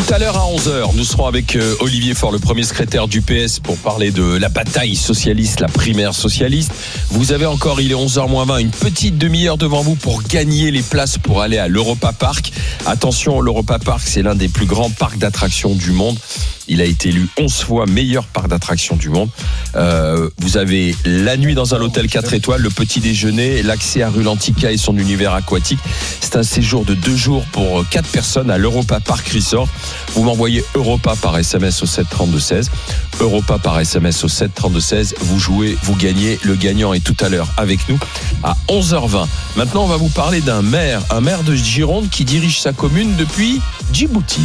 Tout à l'heure à 11h, nous serons avec Olivier Faure, le premier secrétaire du PS, pour parler de la bataille socialiste, la primaire socialiste. Vous avez encore, il est 11h-20, une petite demi-heure devant vous pour gagner les places pour aller à l'Europa Park. Attention, l'Europa Park, c'est l'un des plus grands parcs d'attractions du monde. Il a été élu 11 fois meilleur parc d'attractions du monde. Vous avez la nuit dans un hôtel 4 étoiles, le petit déjeuner, l'accès à Rulantica et son univers aquatique. C'est un séjour de 2 jours pour 4 personnes à l'Europa Park Resort. Vous m'envoyez Europa par SMS au 732-16. Europa par SMS au 732-16. Vous jouez, vous gagnez. Le gagnant est tout à l'heure avec nous à 11h20. Maintenant, on va vous parler d'un maire de Gironde qui dirige sa commune depuis Djibouti.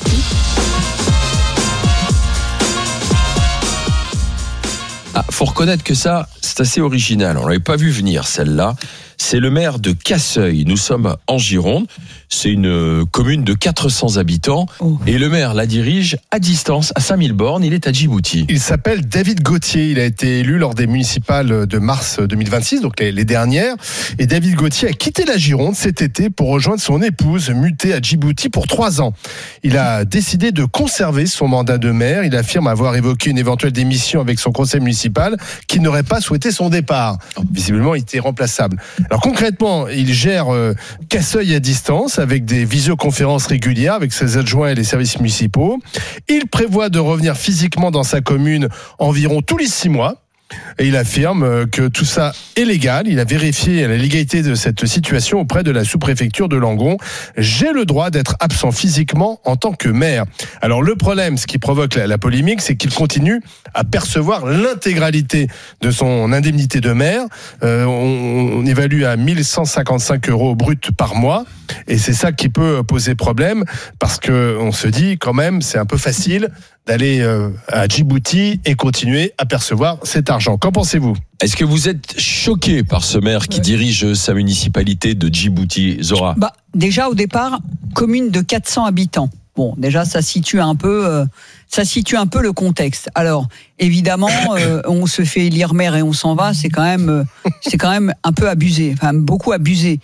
Faut reconnaître que ça, c'est assez original. On l'avait pas vu venir, celle-là. C'est le maire de Casseuil. Nous sommes en Gironde. C'est une commune de 400 habitants. Et le maire la dirige à distance, à 5000 bornes. Il est à Djibouti. Il s'appelle David Gauthier. Il a été élu lors des municipales de mars 2026, donc les dernières. Et David Gauthier a quitté la Gironde cet été pour rejoindre son épouse, mutée à Djibouti pour 3 ans. Il a décidé de conserver son mandat de maire. Il affirme avoir évoqué une éventuelle démission avec son conseil municipal qui n'aurait pas souhaité son départ. Visiblement, il était remplaçable. Alors concrètement, il gère Casseuil à distance avec des visioconférences régulières avec ses adjoints et les services municipaux. Il prévoit de revenir physiquement dans sa commune environ tous les 6 mois. Et il affirme que tout ça est légal. Il a vérifié la légalité de cette situation auprès de la sous-préfecture de Langon. J'ai le droit d'être absent physiquement en tant que maire. Alors le problème, ce qui provoque la polémique, c'est qu'il continue à percevoir l'intégralité de son indemnité de maire. On évalue à 1155 € bruts par mois. Et c'est ça qui peut poser problème parce que on se dit quand même, c'est un peu facile d'aller à Djibouti et continuer à percevoir cet argent. Qu'en pensez-vous ? Est-ce que vous êtes choqué par ce maire qui dirige sa municipalité de Djibouti, Zora ? Déjà au départ, commune de 400 habitants. Bon, déjà ça situe un peu le contexte. Alors évidemment, on se fait élire maire et on s'en va, c'est quand même un peu abusé, enfin beaucoup abusé.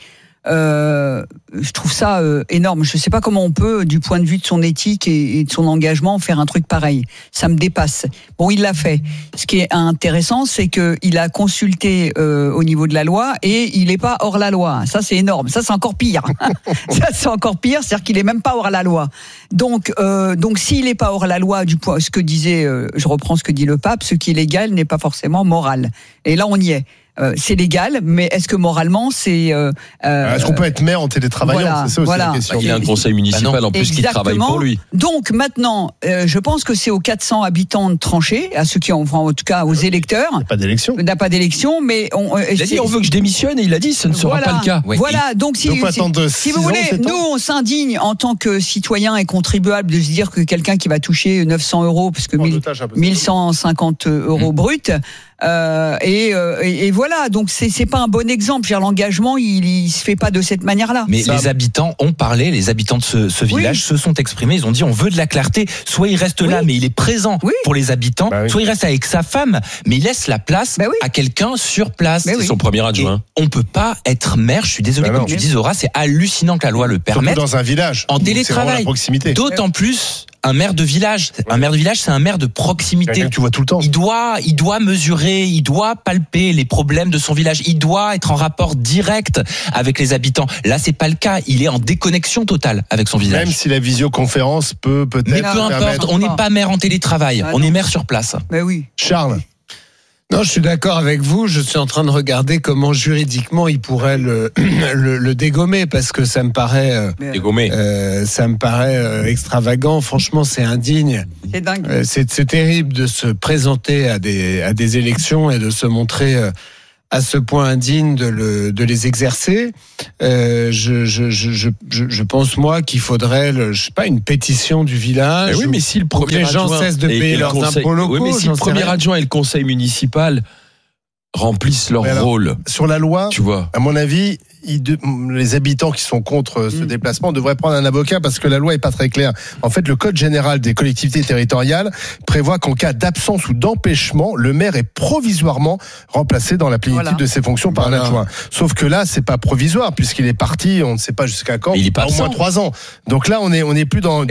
Je trouve ça énorme. Je ne sais pas comment on peut, du point de vue de son éthique et de son engagement, faire un truc pareil. Ça me dépasse. Bon, il l'a fait. Ce qui est intéressant, c'est qu'il a consulté au niveau de la loi et il n'est pas hors la loi. Ça, c'est énorme. Ça, c'est encore pire. C'est-à-dire qu'il n'est même pas hors la loi. Donc, s'il n'est pas hors la loi, ce que disait, je reprends ce que dit le pape, ce qui est légal n'est pas forcément moral. Et là, on y est. C'est légal, mais est-ce que moralement c'est est-ce qu'on peut être maire en télétravaillant ? C'est ça aussi la question. Il y a un conseil municipal en plus qui travaille pour lui. Donc maintenant, je pense que c'est aux 400 habitants de trancher, à ceux qui ont, en tout cas aux électeurs. Il n'y a pas d'élection, mais il a dit on veut que je démissionne et il a dit ce ne sera pas le cas. Voilà, donc si vous voulez, nous on s'indigne en tant que citoyen et contribuable de se dire que quelqu'un qui va toucher 900 €, parce que 1150 € bruts. Et voilà, donc c'est pas un bon exemple. L'engagement, il se fait pas de cette manière-là. Mais les habitants ont parlé, les habitants de ce village se sont exprimés. Ils ont dit on veut de la clarté. Soit il reste là, mais il est présent pour les habitants. Soit il reste avec sa femme, mais il laisse la place à quelqu'un sur place. C'est son premier adjoint. Et on peut pas être maire. Je suis désolé, comme tu dis, Zora, c'est hallucinant que la loi le permette. Surtout dans un village, en télétravail, d'autant plus. Un maire de village, c'est un maire de proximité. Tu vois tout le temps. Il doit mesurer, il doit palper les problèmes de son village. Il doit être en rapport direct avec les habitants. Là, c'est pas le cas. Il est en déconnexion totale avec son village. Même si la visioconférence peut-être. Mais peu importe, on n'est pas maire en télétravail. On est maire sur place. Mais oui. Charles. Non, je suis d'accord avec vous. Je suis en train de regarder comment juridiquement il pourrait le dégommer parce que ça me paraît extravagant. Franchement, c'est indigne. C'est dingue. C'est terrible de se présenter à des élections et de se montrer à ce point indigne de les exercer. Je pense moi qu'il faudrait, une pétition du village. Oui, mais si le premier les gens cessent de payer leurs impôts locaux. Oui, mais si le premier adjoint et le conseil municipal remplissent leur rôle. Sur la loi, tu vois. À mon avis, les habitants qui sont contre ce déplacement devraient prendre un avocat parce que la loi est pas très claire. En fait, le code général des collectivités territoriales prévoit qu'en cas d'absence ou d'empêchement, le maire est provisoirement remplacé dans la plénitude de ses fonctions par un adjoint. Sauf que là, c'est pas provisoire puisqu'il est parti, on ne sait pas jusqu'à quand, il est pas au moins 3 ans. Donc là, on est plus dans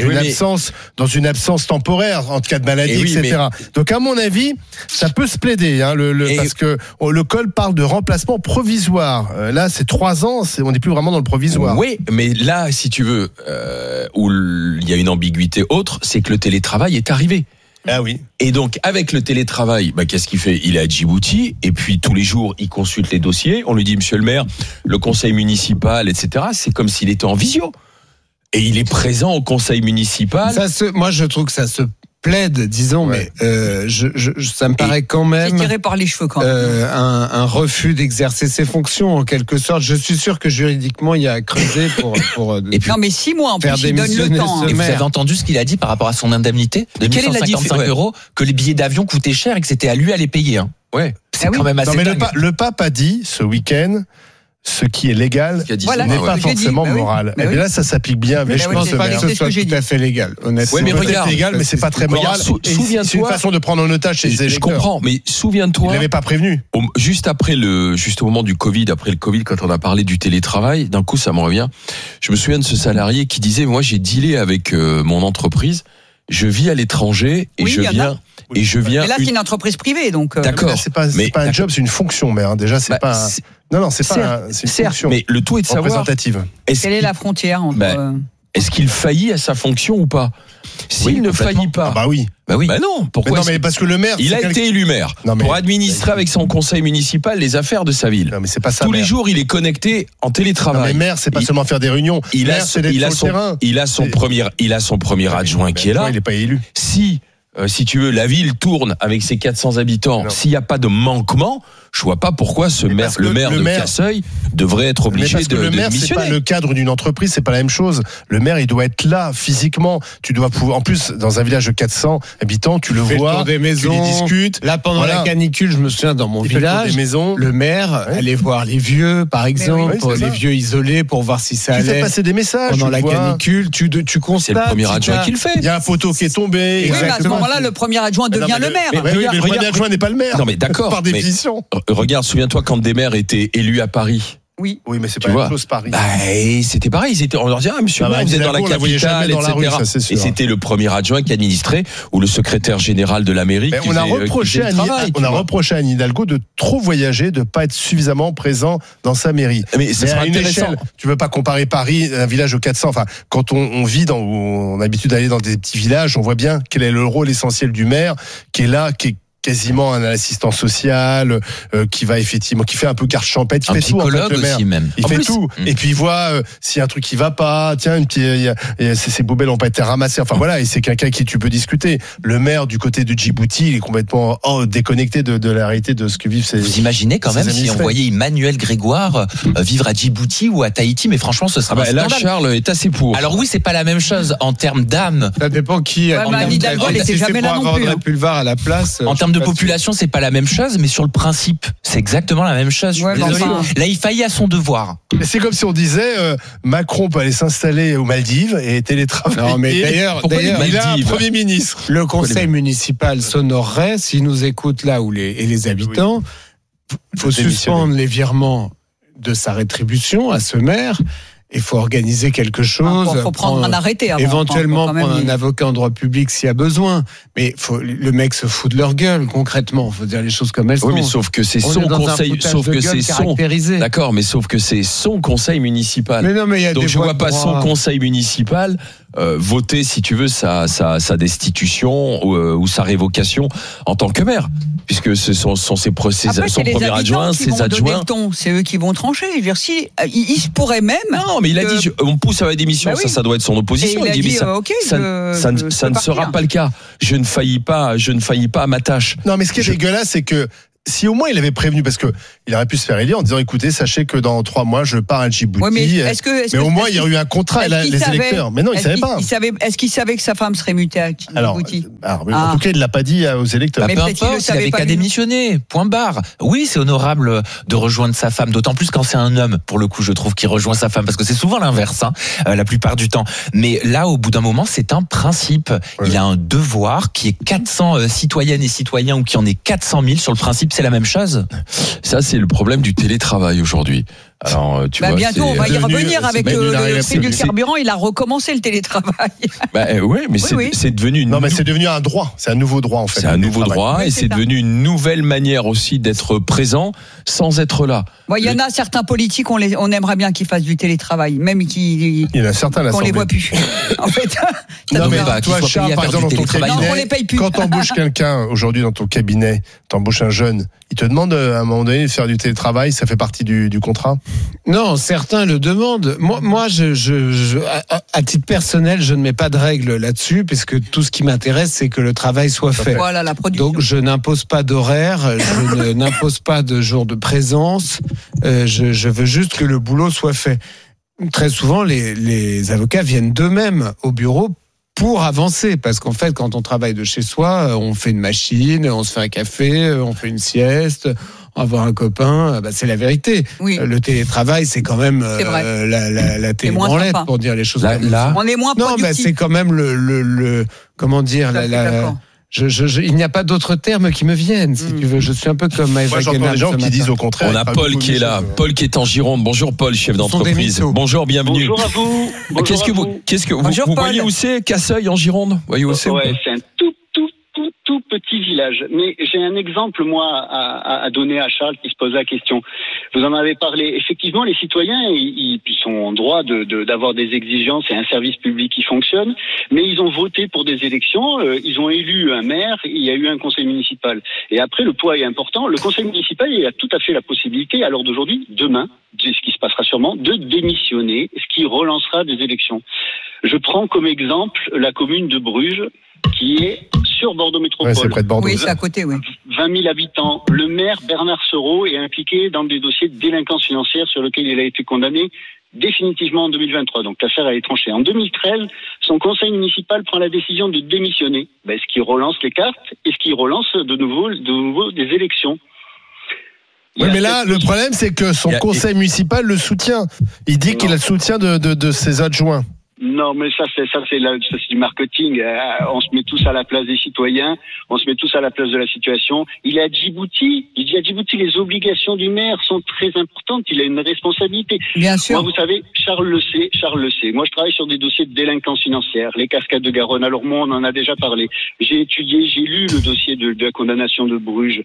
une absence temporaire en cas de maladie, etc. Donc à mon avis, ça peut se plaider, parce que le code parle de remplacement provisoire. Là, c'est 3 ans, on n'est plus vraiment dans le provisoire. Oui, mais là, si tu veux, où il y a une ambiguïté autre, c'est que le télétravail est arrivé. Ah oui. Et donc, avec le télétravail, qu'est-ce qu'il fait ? Il est à Djibouti, et puis tous les jours, il consulte les dossiers. On lui dit, monsieur le maire, le conseil municipal, etc. C'est comme s'il était en visio. Et il est présent au conseil municipal. Moi, je trouve que ça se plaide, disons, mais ça me paraît quand même tiré par les cheveux quand même. Un refus d'exercer ses fonctions en quelque sorte. Je suis sûr que juridiquement il y a à creuser pour et puis, non mais 6 mois en plus il donne le temps. Et vous avez entendu ce qu'il a dit par rapport à son indemnité de 1155 €, que les billets d'avion coûtaient cher et que c'était à lui à les payer. Ouais, c'est quand même assez dingue. Le pape a dit ce week-end, ce qui est légal n'est pas forcément moral. Mais là, ça s'applique bien. Mais je pense pas que ce soit tout à fait légal. Honnêtement, ouais, mais regarde, légal, mais c'est pas très moral. Souviens-toi, c'est une façon de prendre en otage ses électeurs. Je comprends, mais souviens-toi. Il n'avait pas prévenu. Juste au moment du Covid, après le Covid, quand on a parlé du télétravail, d'un coup, ça me revient. Je me souviens de ce salarié qui disait, moi, j'ai dealé avec mon entreprise. Je vis à l'étranger et je viens. Et je viens. Mais là, c'est une entreprise privée, donc. D'accord. C'est pas un job, c'est une fonction, mais déjà, c'est pas. Non, c'est pas. C'est une fonction. Mais le tout est de savoir. Représentative. Quelle est la frontière entre. Est-ce qu'il faillit à sa fonction ou pas ? S'il ne faillit pas. Bah oui. Non, pourquoi ? Mais parce que le maire. Il a été élu maire pour administrer avec son conseil municipal les affaires de sa ville. Non, mais c'est pas ça. Tous les jours, il est connecté en télétravail. Non, mais maire, c'est pas seulement faire des réunions. Il a son premier adjoint qui est là. Il n'est pas élu. Si tu veux, la ville tourne avec ses 400 habitants. S'il n'y a pas de manquement, je vois pas pourquoi le maire de Casseuil devrait être obligé de le maire, c'est pas le cadre d'une entreprise, c'est pas la même chose. Le maire, il doit être là physiquement. Tu dois pouvoir. En plus, dans un village de 400 habitants, tu le vois, des maisons, tu les discutes. Là, pendant la canicule, je me souviens dans mon village, le maire allait voir les vieux, par exemple, les vieux isolés, pour voir si ça allait. Tu fais passer des messages pendant la canicule. Tu constates. C'est le premier adjoint qui le fait. Il y a un poteau qui est tombé. Oui, mais à ce moment-là, le premier adjoint devient le maire. Mais le premier adjoint n'est pas le maire. Non, mais d'accord. Par définition. Regarde, souviens-toi quand des maires étaient élus à Paris. Oui, mais c'est pas la même chose Paris. C'était pareil. On leur disait, monsieur le maire, vous êtes dans la capitale, etc. Et c'était le premier adjoint qui administrait, ou le secrétaire général de la mairie. On a reproché à Anne Hidalgo de trop voyager, de pas être suffisamment présent dans sa mairie. Mais ça sera intéressant. Tu veux pas comparer Paris, un village de 400. Enfin, quand on vit on a l'habitude d'aller dans des petits villages, on voit bien quel est le rôle essentiel du maire, qui est là, qui est quasiment un assistant social, qui fait un peu carte champêtre, il fait tout, en fait, le maire. Aussi même. Il fait tout. Et puis il voit s'il y a un truc qui va pas, tiens, ces poubelles n'ont pas été ramassées. Enfin voilà, et c'est quelqu'un qui tu peux discuter. Le maire du côté de Djibouti, il est complètement déconnecté de la réalité de ce que vivent ses. Vous imaginez quand même si on voyait Emmanuel Grégoire vivre à Djibouti ou à Tahiti, mais franchement ce serait un scandale. Là, Charles est assez pour. Alors oui, c'est pas la même chose en termes d'âme. Ça dépend qui. Hidalgo, il était jamais là non plus. Pulvar à la place. En termes de population, c'est pas la même chose, mais sur le principe, c'est exactement la même chose. Là, il faillit à son devoir. C'est comme si on disait Macron peut aller s'installer aux Maldives et télétravailler. Non, mais d'ailleurs, il a un Premier ministre. Le conseil municipal s'honorerait s'il nous écoute là où les habitants. Il faut suspendre les virements de sa rétribution à ce maire. Il faut organiser quelque chose. Il faut prendre un arrêté avant. Éventuellement prendre un avocat en droit public s'il y a besoin. Mais le mec se fout de leur gueule, concrètement. Il faut dire les choses comme elles sont. Oui, mais sauf que c'est son conseil. D'accord, mais sauf que c'est son conseil municipal. Mais non, mais il y a donc je vois pas son conseil municipal voter, si tu veux, sa destitution ou sa révocation en tant que maire. Puisque ce sont son premier adjoint, ses adjoints. C'est eux qui vont trancher. Je veux dire, il se pourrait même. Non, mais il a dit, on pousse à la démission, ça doit être son opposition. Il a dit, ça ne sera pas le cas. Je ne faillis pas à ma tâche. Non, mais ce qui est dégueulasse, c'est que si au moins il avait prévenu, parce que il aurait pu se faire élire en disant écoutez, sachez que dans 3 mois je pars à Djibouti. Oui, mais au moins il y aurait eu un contrat, les électeurs. Mais non, il savait pas. Est-ce qu'il savait que sa femme serait mutée à Djibouti? En tout cas, il l'a pas dit aux électeurs. Peu importe, il avait qu'à démissionner. Point barre. Oui, c'est honorable de rejoindre sa femme, d'autant plus quand c'est un homme, pour le coup, je trouve, qui rejoint sa femme, parce que c'est souvent l'inverse, la plupart du temps. Mais là, au bout d'un moment, c'est un principe. Il a un devoir qui est 400 citoyennes et citoyens ou qui en est 400 000 sur le principe, c'est la même chose. Ça, c'est le problème du télétravail aujourd'hui. Alors, tu vois, bientôt, on va y revenir avec le prix du carburant. Il a recommencé le télétravail. C'est devenu c'est devenu un droit. C'est un nouveau droit, en fait. C'est un nouveau droit et c'est devenu une nouvelle manière aussi d'être présent sans être là. Il y en a certains politiques, on aimerait bien qu'ils fassent du télétravail, même il y en a certains qu'on les voit plus. En fait, toi, Charles, par exemple, dans ton cabinet, on les paye plus. quand t'embauches quelqu'un aujourd'hui dans ton cabinet, t'embauches un jeune, il te demande à un moment donné de faire du télétravail, ça fait partie du contrat? Non, certains le demandent. Moi, à titre personnel, je ne mets pas de règles là-dessus, puisque tout ce qui m'intéresse, c'est que le travail soit fait. Voilà, la production. Donc, je n'impose pas d'horaire, je n'impose pas de jour de présence. Je veux juste que le boulot soit fait. Très souvent, les avocats viennent d'eux-mêmes au bureau pour avancer, parce qu'en fait, quand on travaille de chez soi, on fait une machine, on se fait un café, on fait une sieste, on va voir un copain, c'est la vérité. Oui. Le télétravail, c'est quand même la télé-branlette, pour dire les choses. Là, on est moins productif. Non, c'est quand même le comment dire, il n'y a pas d'autres termes qui me viennent, si tu veux. Je suis un peu comme Maëva. Moi, j'entends des gens qui disent au contraire. On a Paul qui est là. Paul qui est en Gironde. Bonjour Paul, chef d'entreprise. Bonjour, bienvenue. Bonjour à vous. Qu'est-ce que vous voyez où c'est, Casseuil en Gironde? Voyez où c'est? Ouais, c'est un tout petit village. Mais j'ai un exemple, moi, à donner à Charles qui se pose la question. Vous en avez parlé. Effectivement, les citoyens, ils sont en droit d'avoir des exigences et un service public qui fonctionne, mais ils ont voté pour des élections, ils ont élu un maire, il y a eu un conseil municipal. Et après, le poids est important. Le conseil municipal, il a tout à fait la possibilité, à l'heure d'aujourd'hui, demain, c'est ce qui se passera sûrement, de démissionner, ce qui relancera des élections. Je prends comme exemple la commune de Bruges, qui est sur Bordeaux Métropole. Ouais, c'est près de Bordeaux. Oui, c'est à côté, oui. 20 000 habitants. Le maire, Bernard Sereau, est impliqué dans des dossiers de délinquance financière sur lesquels il a été condamné définitivement en 2023. Donc l'affaire a été tranchée. En 2013, son conseil municipal prend la décision de démissionner. Ce qui relance les cartes et ce qui relance de nouveau des élections. Oui, mais là, le problème, c'est que son conseil municipal le soutient. Il dit qu'il a le soutien de ses adjoints. Non, mais ça c'est du marketing. On se met tous à la place des citoyens, on se met tous à la place de la situation. Il est à Djibouti. Il dit à Djibouti, les obligations du maire sont très importantes. Il a une responsabilité. Bien sûr. Moi, vous savez, Charles le sait. Moi, je travaille sur des dossiers de délinquance financière, les cascades de Garonne. Alors moi, on en a déjà parlé. J'ai lu le dossier de la condamnation de Bruges,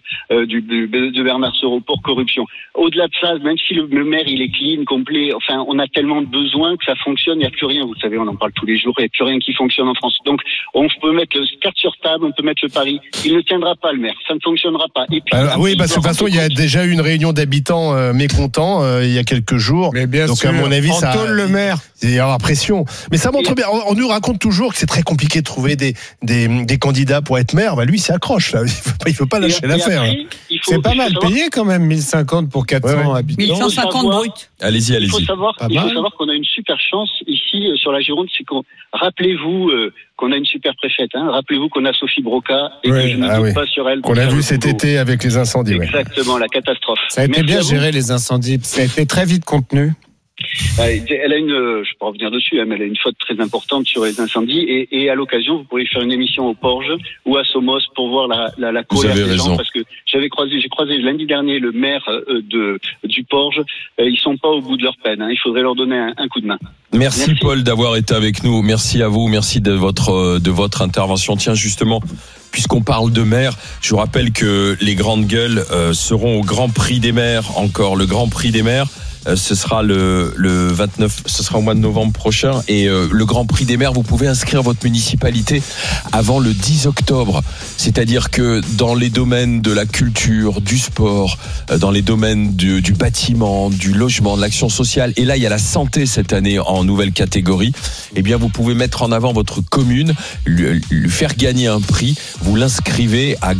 de Bernard Sereau pour corruption. Au-delà de ça, même si le maire il est clean, complet, enfin, on a tellement de besoins que ça fonctionne. Il n'y a plus rien. Vous savez, on en parle tous les jours, il n'y a plus rien qui fonctionne en France. Donc, on peut mettre le carte sur table, on peut mettre le pari. Il ne tiendra pas, le maire. Ça ne fonctionnera pas. Et puis, oui, parce que de toute façon, il y a déjà eu une réunion d'habitants mécontents il y a quelques jours. Mais bien donc, sûr, à mon avis, ça le maire. Il y aura pression. Mais ça montre bien. On nous raconte toujours que c'est très compliqué de trouver des candidats pour être maire. Lui, il s'accroche, là. Il ne faut pas lâcher l'affaire. C'est pas mal payé, quand même, 1050 pour 400 habitants. 1150 brut. Allez-y. Il faut savoir qu'on a une super chance ici, sur la Gironde, c'est rappelez-vous qu'on a une super préfète, rappelez-vous qu'on a Sophie Broca et que je ne doute pas sur elle. Qu'on a vu cet été avec les incendies. Exactement, la catastrophe. Ça a été bien géré, les incendies. Ça a été très vite contenu. Elle a je peux pas revenir dessus, mais elle a une faute très importante sur les incendies et à l'occasion, vous pourriez faire une émission au Porge ou à Somos pour voir la colère des gens, parce que j'ai croisé lundi dernier le maire du Porge. Ils sont pas au bout de leur peine. Il faudrait leur donner un coup de main. Merci Paul d'avoir été avec nous. Merci à vous. Merci de votre intervention. Tiens, justement, puisqu'on parle de maires, je vous rappelle que les grandes gueules seront au Grand Prix des maires. Encore le Grand Prix des maires. Ce sera le 29, ce sera au mois de novembre prochain. Et le Grand Prix des maires, vous pouvez inscrire votre municipalité avant le 10 octobre. C'est-à-dire que dans les domaines de la culture, du sport, dans les domaines du bâtiment, du logement, de l'action sociale, et là il y a la santé cette année en nouvelle catégorie, eh bien vous pouvez mettre en avant votre commune, lui faire gagner un prix. Vous l'inscrivez à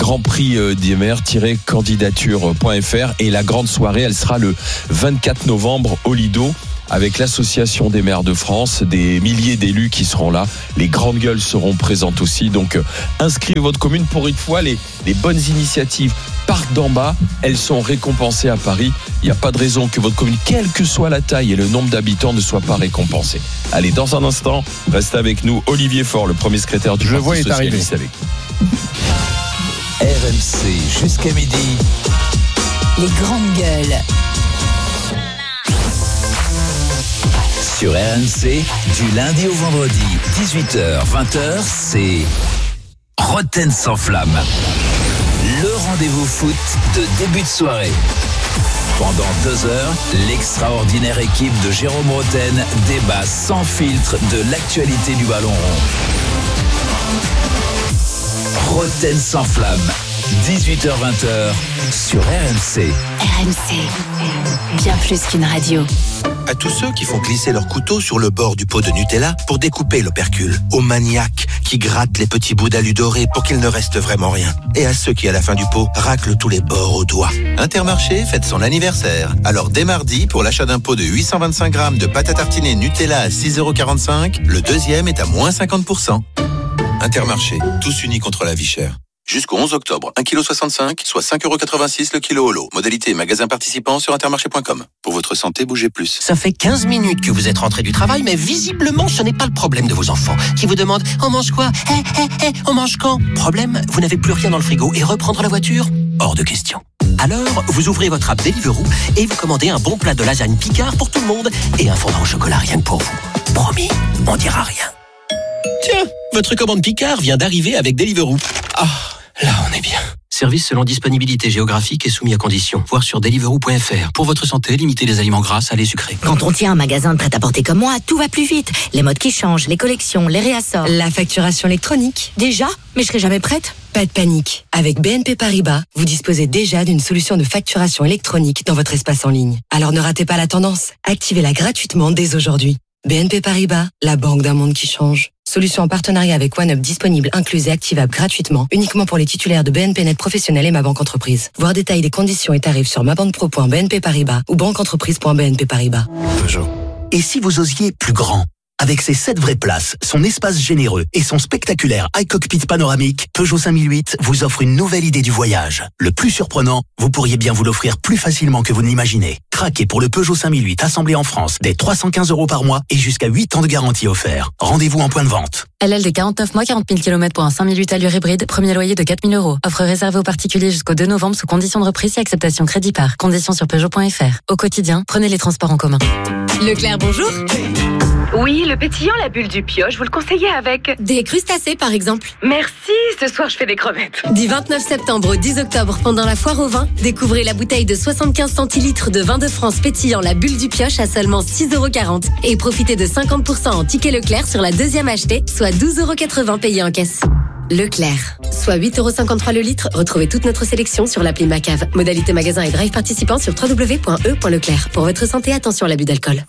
grandprixdesmaires-candidature.fr et la grande soirée, elle sera le 24 novembre au Lido, avec l'association des maires de France, des milliers d'élus qui seront là. Les grandes gueules seront présentes aussi. Donc inscrivez votre commune. Pour une fois, les bonnes initiatives partent d'en bas, elles sont récompensées à Paris. Il n'y a pas de raison que votre commune, quelle que soit la taille et le nombre d'habitants, ne soit pas récompensée. Allez, dans un instant, restez avec nous. Olivier Faure, le premier secrétaire du Parti Socialiste, avec nous. RMC jusqu'à midi. Les grandes gueules. Sur RMC, du lundi au vendredi, 18h-20h, c'est Roten sans flamme. Le rendez-vous foot de début de soirée. Pendant 2 heures, l'extraordinaire équipe de Jérôme Roten débat sans filtre de l'actualité du ballon rond. Roten sans flamme, 18h-20h sur RMC. RMC, bien plus qu'une radio. À tous ceux qui font glisser leur couteau sur le bord du pot de Nutella pour découper l'opercule. Aux maniaques qui grattent les petits bouts d'alu doré pour qu'il ne reste vraiment rien. Et à ceux qui, à la fin du pot, raclent tous les bords au doigt. Intermarché fête son anniversaire. Alors dès mardi, pour l'achat d'un pot de 825 grammes de pâte à tartiner Nutella à 6,45 €, le deuxième est à moins 50%. Intermarché, tous unis contre la vie chère. Jusqu'au 11 octobre, 1,65 kg, soit 5,86 € le kilo au lot. Modalité et magasin participant sur intermarché.com. Pour votre santé, bougez plus. Ça fait 15 minutes que vous êtes rentré du travail, mais visiblement, ce n'est pas le problème de vos enfants, qui vous demandent « On mange quoi ? On mange quand ?» Problème, vous n'avez plus rien dans le frigo et reprendre la voiture ? Hors de question. Alors, vous ouvrez votre app Deliveroo et vous commandez un bon plat de lasagne Picard pour tout le monde et un fondant au chocolat rien que pour vous. Promis, on dira rien. Tiens, votre commande Picard vient d'arriver avec Deliveroo. Ah, là on est bien. Service selon disponibilité géographique et soumis à conditions. Voir sur deliveroo.fr. Pour votre santé, limitez les aliments gras, salés, sucrés. Quand on tient un magasin de prêt-à-porter comme moi, tout va plus vite. Les modes qui changent, les collections, les réassorts. La facturation électronique. Déjà ? Mais je serai jamais prête ? Pas de panique. Avec BNP Paribas, vous disposez déjà d'une solution de facturation électronique dans votre espace en ligne. Alors ne ratez pas la tendance. Activez-la gratuitement dès aujourd'hui. BNP Paribas, la banque d'un monde qui change. Solution en partenariat avec OneUp disponible, incluse et activable gratuitement, uniquement pour les titulaires de BNP Net Professionnel et Ma Banque Entreprise. Voir détail des conditions et tarifs sur mabanquepro.bnp Paribas ou banqueentreprise.bnp Paribas. Peugeot. Et si vous osiez plus grand ? Avec ses 7 vraies places, son espace généreux et son spectaculaire iCockpit panoramique, Peugeot 5008 vous offre une nouvelle idée du voyage. Le plus surprenant, vous pourriez bien vous l'offrir plus facilement que vous n'imaginez. Craquez pour le Peugeot 5008 assemblé en France dès 315 € par mois et jusqu'à 8 ans de garantie offert. Rendez-vous en point de vente. LL de 49 mois, 40 000 km pour un 5008 allure hybride, premier loyer de 4 000 €. Offre réservée aux particuliers jusqu'au 2 novembre sous conditions de reprise et acceptation crédit par. Conditions sur Peugeot.fr. Au quotidien, prenez les transports en commun. Leclerc, bonjour. Oui, le pétillant, la bulle du pioche, vous le conseillez avec des crustacés, par exemple. Merci, ce soir je fais des crevettes. Du 29 septembre au 10 octobre, pendant la foire au vin, découvrez la bouteille de 75 centilitres de vin de France pétillant, la bulle du pioche à seulement 6,40 € et profitez de 50% en ticket Leclerc sur la deuxième achetée, soit 12,80 € payés en caisse. Leclerc, soit 8,53 € le litre. Retrouvez toute notre sélection sur l'appli Macave. Modalité magasin et drive participant sur www.e.leclerc. Pour votre santé, attention à l'abus d'alcool.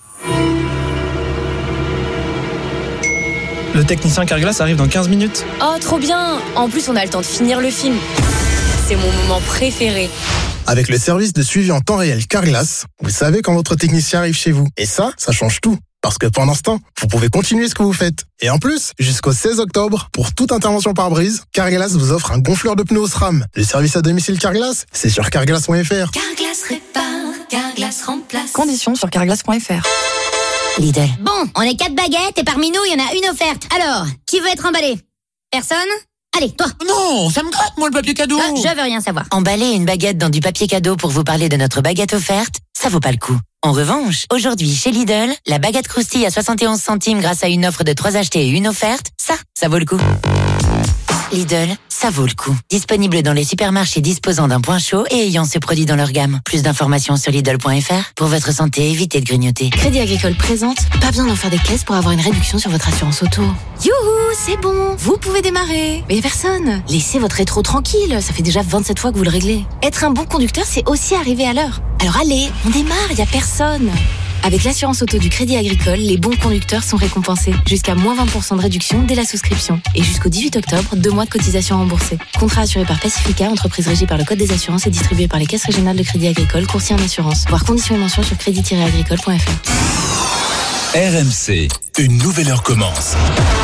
Le technicien Carglass arrive dans 15 minutes. Oh, trop bien! En plus, on a le temps de finir le film. C'est mon moment préféré. Avec le service de suivi en temps réel Carglass, vous savez quand votre technicien arrive chez vous. Et ça change tout. Parce que pendant ce temps, vous pouvez continuer ce que vous faites. Et en plus, jusqu'au 16 octobre, pour toute intervention par brise, Carglass vous offre un gonfleur de pneus au SRAM. Le service à domicile Carglass, c'est sur carglass.fr. Carglass répare, Carglass remplace. Conditions sur carglass.fr. Lidl. Bon, on est 4 baguettes et parmi nous, il y en a une offerte. Alors, qui veut être emballé? Personne? Allez, toi. Non, ça me gratte, moi, le papier cadeau. Je veux rien savoir. Emballer une baguette dans du papier cadeau pour vous parler de notre baguette offerte, ça vaut pas le coup. En revanche, aujourd'hui, chez Lidl, la baguette croustille à 71 centimes grâce à une offre de 3 achetés et une offerte, ça vaut le coup. Lidl, ça vaut le coup. Disponible dans les supermarchés disposant d'un point chaud et ayant ce produit dans leur gamme. Plus d'informations sur Lidl.fr. Pour votre santé, évitez de grignoter. Crédit Agricole présente, pas besoin d'en faire des caisses pour avoir une réduction sur votre assurance auto. Youhou, c'est bon, vous pouvez démarrer. Mais personne. Laissez votre rétro tranquille, ça fait déjà 27 fois que vous le réglez. Être un bon conducteur, c'est aussi arriver à l'heure. Alors allez, on démarre, y a personne. Avec l'assurance auto du Crédit Agricole, les bons conducteurs sont récompensés. Jusqu'à moins 20% de réduction dès la souscription. Et jusqu'au 18 octobre, 2 mois de cotisation remboursée. Contrat assuré par Pacifica, entreprise régie par le Code des assurances et distribué par les caisses régionales de Crédit Agricole, courtier en assurance. Voir conditions et mentions sur crédit-agricole.fr. RMC, une nouvelle heure commence.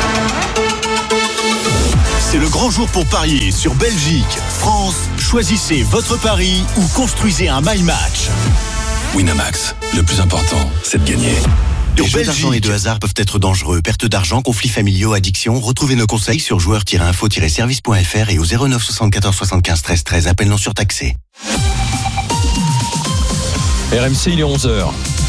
C'est le grand jour pour parier sur Belgique, France. Choisissez votre pari ou construisez un my match. Winamax, le plus important, c'est de gagner. Les jeux d'argent et de hasard peuvent être dangereux. Perte d'argent, conflits familiaux, addiction. Retrouvez nos conseils sur joueurs-info-service.fr et au 09 74 75 13 13. Appel non surtaxé. RMC, il est 11h.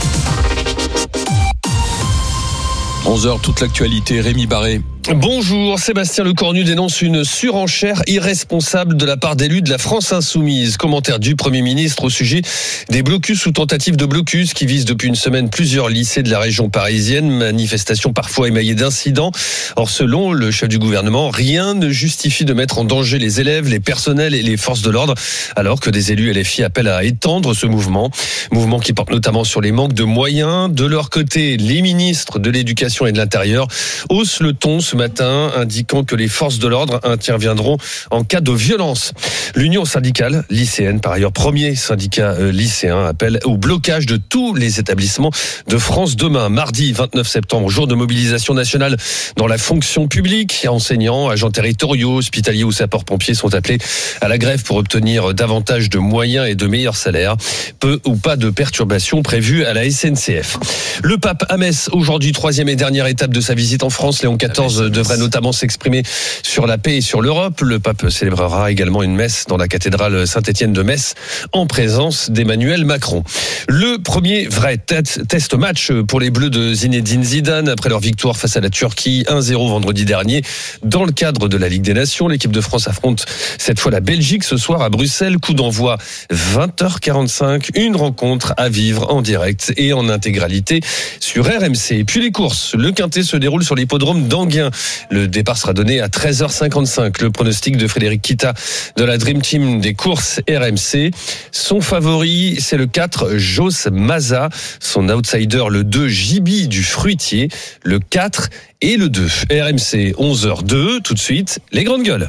11h, toute l'actualité. Rémi Barré. Bonjour, Sébastien Lecornu dénonce une surenchère irresponsable de la part d'élus de la France Insoumise. Commentaire du Premier ministre au sujet des blocus ou tentatives de blocus qui visent depuis une semaine plusieurs lycées de la région parisienne. Manifestations parfois émaillées d'incidents. Or, selon le chef du gouvernement, rien ne justifie de mettre en danger les élèves, les personnels et les forces de l'ordre, alors que des élus LFI appellent à étendre ce mouvement. Mouvement qui porte notamment sur les manques de moyens. De leur côté, les ministres de l'Éducation et de l'Intérieur haussent le ton ce matin, indiquant que les forces de l'ordre interviendront en cas de violence. L'Union syndicale lycéenne, par ailleurs premier syndicat lycéen, appelle au blocage de tous les établissements de France demain, mardi 29 septembre, jour de mobilisation nationale dans la fonction publique. Enseignants, agents territoriaux, hospitaliers ou sapeurs-pompiers sont appelés à la grève pour obtenir davantage de moyens et de meilleurs salaires. Peu ou pas de perturbations prévues à la SNCF. Le pape à Metz, aujourd'hui, troisième et dernière étape de sa visite en France. Léon XIV devrait notamment s'exprimer sur la paix et sur l'Europe. Le pape célébrera également une messe dans la cathédrale Saint-Étienne de Metz en présence d'Emmanuel Macron. Le premier vrai test match pour les Bleus de Zinedine Zidane après leur victoire face à la Turquie 1-0 vendredi dernier dans le cadre de la Ligue des Nations. L'équipe de France affronte cette fois la Belgique ce soir à Bruxelles. Coup d'envoi 20h45. Une rencontre à vivre en direct et en intégralité sur RMC. Et puis les courses. Le Quintet se déroule sur l'hippodrome d'Anguin. Le départ sera donné à 13h55. Le pronostic de Frédéric Kita de la Dream Team des courses RMC. Son favori, c'est le 4 Jos Maza. Son outsider, le 2 Jibi du Fruitier. Le 4 et le 2. RMC 11h02. Tout de suite, les grandes gueules.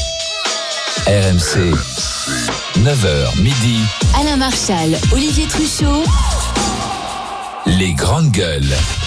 RMC 9h midi. Alain Marchal, Olivier Truchot. Les grandes gueules.